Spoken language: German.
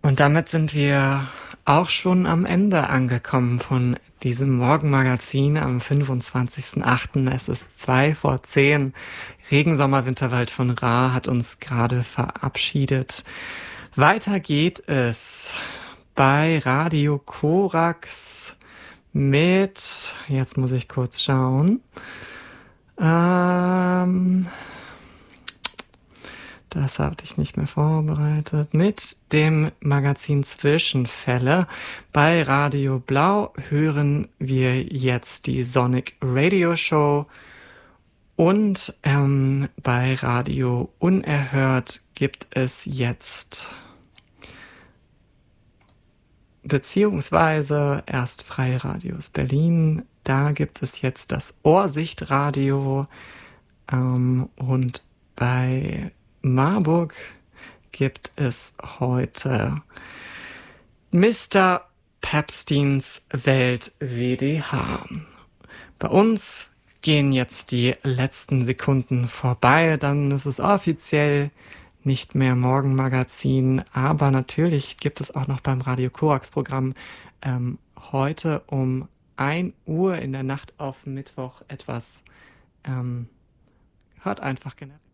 Und damit sind wir auch schon am Ende angekommen von diesem Morgenmagazin am 25.08. Es ist 2 vor 10. Regensommer Winterwald von Ra hat uns gerade verabschiedet. Weiter geht es bei Radio Korax mit, jetzt muss ich kurz schauen, das hatte ich nicht mehr vorbereitet. Mit dem Magazin Zwischenfälle. Bei Radio Blau hören wir jetzt die Sonic Radio Show. Und bei Radio Unerhört gibt es jetzt, beziehungsweise erst Freie Radios Berlin, da gibt es jetzt das Ohrsichtradio. Und bei Marburg gibt es heute Mr. Pepsteins Welt WDH. Bei uns gehen jetzt die letzten Sekunden vorbei, dann ist es offiziell nicht mehr Morgenmagazin, aber natürlich gibt es auch noch beim Radio Korax Programm heute um 1 Uhr in der Nacht auf Mittwoch etwas, hört einfach generell.